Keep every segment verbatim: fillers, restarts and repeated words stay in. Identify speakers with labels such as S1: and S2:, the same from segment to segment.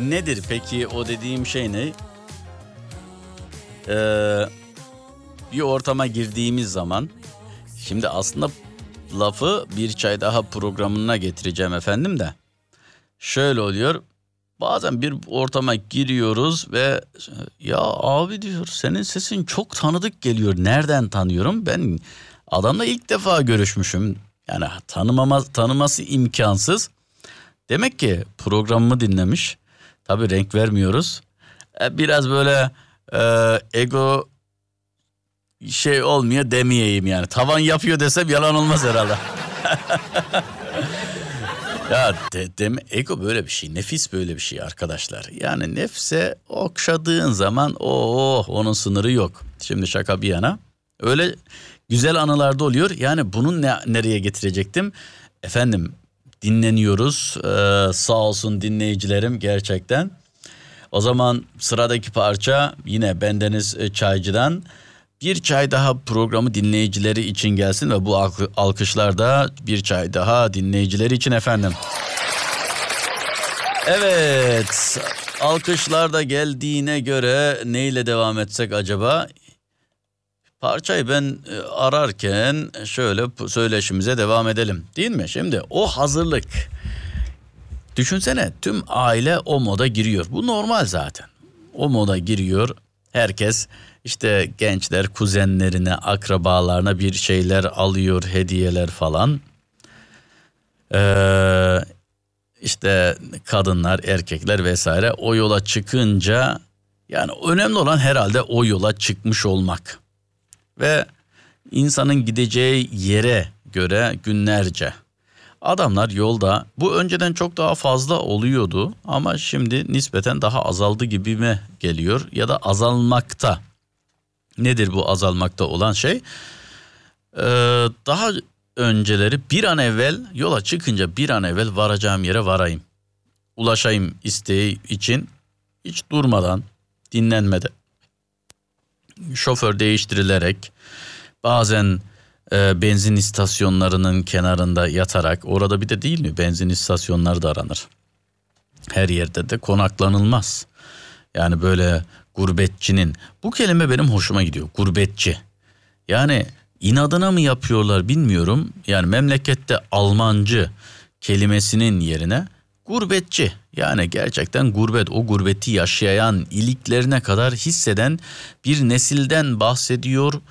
S1: nedir peki o dediğim şey ne? Ee, bir ortama girdiğimiz zaman, şimdi aslında lafı bir çay daha programına getireceğim efendim de. Şöyle oluyor. Bazen bir ortama giriyoruz ve ya abi diyor, senin sesin çok tanıdık geliyor. Nereden tanıyorum? Ben adamla ilk defa görüşmüşüm. Yani tanımama, tanıması imkansız. Demek ki programımı dinlemiş. Tabii renk vermiyoruz. Biraz böyle e, ego şey olmuyor demeyeyim yani. Tavan yapıyor desem yalan olmaz herhalde. Ya de, deme, ego böyle bir şey, nefis böyle bir şey arkadaşlar. Yani nefse okşadığın zaman oh onun sınırı yok. Şimdi şaka bir yana, öyle güzel anılarda oluyor. Yani bunun ne, nereye getirecektim? Efendim dinleniyoruz, ee, sağ olsun dinleyicilerim gerçekten. O zaman sıradaki parça yine bendeniz Çaycı'dan. Bir çay daha programı dinleyicileri için gelsin ve bu alkışlar da bir çay daha dinleyicileri için efendim. Evet, alkışlar da geldiğine göre neyle devam etsek acaba? Parçayı ben ararken şöyle söyleşimize devam edelim, değil mi? Şimdi o hazırlık. Düşünsene, tüm aile o moda giriyor. Bu normal zaten. O moda giriyor. Herkes işte gençler kuzenlerine, akrabalarına bir şeyler alıyor, hediyeler falan. Ee, işte kadınlar, erkekler vesaire o yola çıkınca, yani önemli olan herhalde o yola çıkmış olmak. Ve insanın gideceği yere göre günlerce adamlar yolda, bu önceden çok daha fazla oluyordu ama şimdi nispeten daha azaldı gibime geliyor ya da azalmakta. Nedir bu azalmakta olan şey? Ee, daha önceleri bir an evvel yola çıkınca bir an evvel varacağım yere varayım, ulaşayım isteği için hiç durmadan, dinlenmeden, şoför değiştirilerek, bazen e, benzin istasyonlarının kenarında yatarak, orada bir de değil mi benzin istasyonları da aranır. Her yerde de konaklanılmaz. Yani böyle gurbetçinin, bu kelime benim hoşuma gidiyor, gurbetçi. Yani inadına mı yapıyorlar bilmiyorum. Yani memlekette Almancı kelimesinin yerine gurbetçi, yani gerçekten gurbet, o gurbeti yaşayan, iliklerine kadar hisseden bir nesilden bahsediyorduk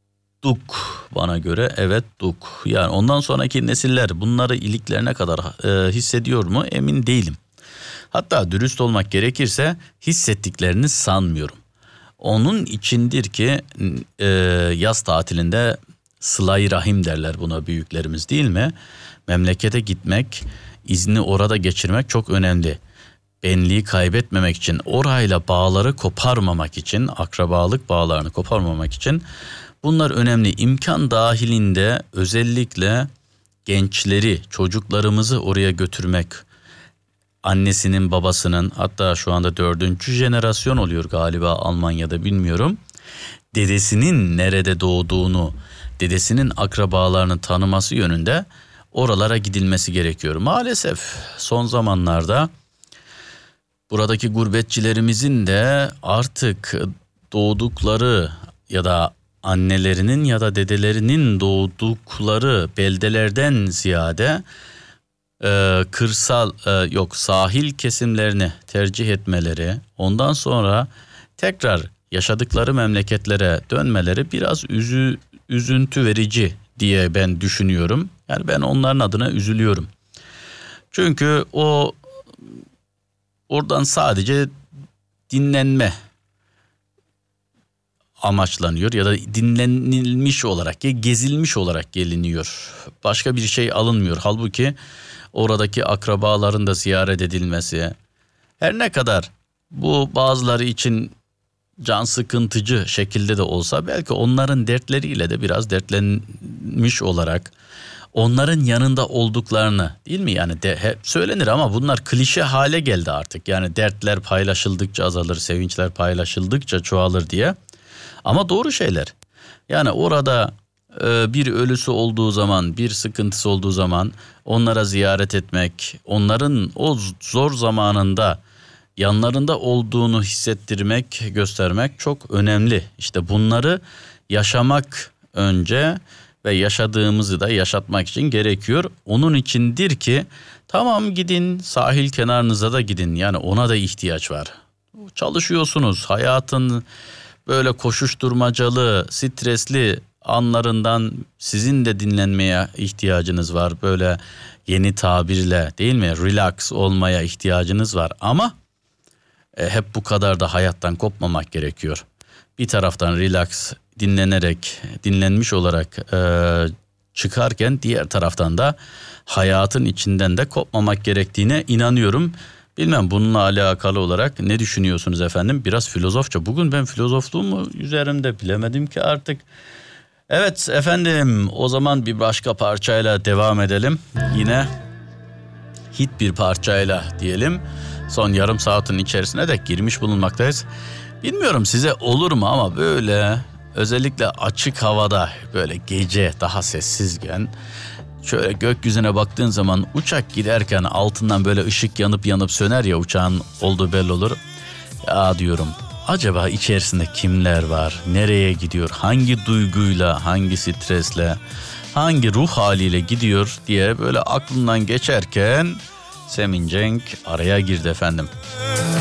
S1: bana göre. Evet, duk. Yani ondan sonraki nesiller bunları iliklerine kadar e, hissediyor mu emin değilim. Hatta dürüst olmak gerekirse hissettiklerini sanmıyorum. Onun içindir ki e, yaz tatilinde sıla-i rahim derler buna büyüklerimiz, değil mi? Memlekete gitmek, izni orada geçirmek çok önemli. Benliği kaybetmemek için, orayla bağları koparmamak için, akrabalık bağlarını koparmamak için bunlar önemli. İmkan dahilinde özellikle gençleri, çocuklarımızı oraya götürmek, annesinin, babasının, hatta şu anda dördüncü jenerasyon oluyor galiba Almanya'da, bilmiyorum, dedesinin nerede doğduğunu, dedesinin akrabalarını tanıması yönünde oralara gidilmesi gerekiyor. Maalesef son zamanlarda buradaki gurbetçilerimizin de artık doğdukları ya da annelerinin ya da dedelerinin doğdukları beldelerden ziyade e, kırsal e, yok sahil kesimlerini tercih etmeleri, ondan sonra tekrar yaşadıkları memleketlere dönmeleri biraz üzü, üzüntü verici diye ben düşünüyorum. Yani ben onların adına üzülüyorum. Çünkü o oradan sadece dinlenme amaçlanıyor ya da dinlenilmiş olarak ya gezilmiş olarak geliniyor. Başka bir şey alınmıyor. Halbuki oradaki akrabaların da ziyaret edilmesi, her ne kadar bu bazıları için can sıkıntıcı şekilde de olsa, belki onların dertleriyle de biraz dertlenmiş olarak onların yanında olduklarını, değil mi? Yani de, hep söylenir ama bunlar klişe hale geldi artık. Yani dertler paylaşıldıkça azalır, sevinçler paylaşıldıkça çoğalır diye. Ama doğru şeyler. Yani orada e, bir ölüsü olduğu zaman, bir sıkıntısı olduğu zaman onlara ziyaret etmek, onların o zor zamanında yanlarında olduğunu hissettirmek, göstermek çok önemli. İşte bunları yaşamak önce ve yaşadığımızı da yaşatmak için gerekiyor. Onun içindir ki tamam, gidin sahil kenarınıza da gidin. Yani ona da ihtiyaç var. Çalışıyorsunuz, hayatın böyle koşuşturmacalı, stresli anlarından sizin de dinlenmeye ihtiyacınız var. Böyle yeni tabirle, değil mi, relax olmaya ihtiyacınız var. Ama e, hep bu kadar da hayattan kopmamak gerekiyor. Bir taraftan relax, dinlenerek, dinlenmiş olarak e, çıkarken diğer taraftan da hayatın içinden de kopmamak gerektiğine inanıyorum. Bilmem bununla alakalı olarak ne düşünüyorsunuz efendim? Biraz filozofça. Bugün ben filozofluğumu üzerimde bilemedim ki artık. Evet efendim, o zaman bir başka parçayla devam edelim. Yine hit bir parçayla diyelim. Son yarım saatin içerisine de girmiş bulunmaktayız. Bilmiyorum size olur mu ama böyle özellikle açık havada, böyle gece daha sessizken şöyle gökyüzüne baktığın zaman, uçak giderken altından böyle ışık yanıp yanıp söner ya, uçağın olduğu belli olur. Ya diyorum, acaba içerisinde kimler var, nereye gidiyor, hangi duyguyla, hangi stresle, hangi ruh haliyle gidiyor diye böyle aklımdan geçerken Semin Cenk araya girdi efendim.